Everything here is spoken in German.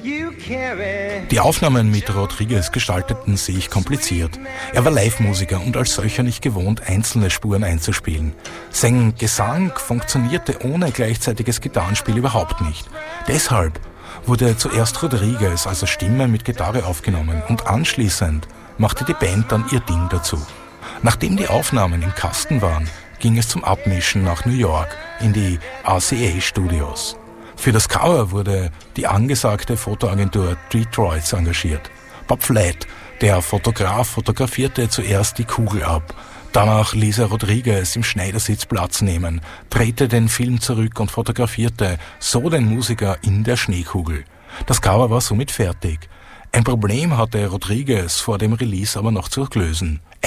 Die Aufnahmen mit Rodriguez gestalteten sich kompliziert. Er war Live-Musiker und als solcher nicht gewohnt, einzelne Spuren einzuspielen. Sein Gesang funktionierte ohne gleichzeitiges Gitarrenspiel überhaupt nicht. Deshalb wurde zuerst Rodriguez als Stimme mit Gitarre aufgenommen und anschließend machte die Band dann ihr Ding dazu. Nachdem die Aufnahmen im Kasten waren, ging es zum Abmischen nach New York in die RCA Studios. Für das Cover wurde die angesagte Fotoagentur Detroit engagiert. Bob Flatt, der Fotograf, fotografierte zuerst die Kugel ab. Danach ließ er Rodriguez im Schneidersitz Platz nehmen, drehte den Film zurück und fotografierte so den Musiker in der Schneekugel. Das Cover war somit fertig. Ein Problem hatte Rodriguez vor dem Release aber noch zu lösen.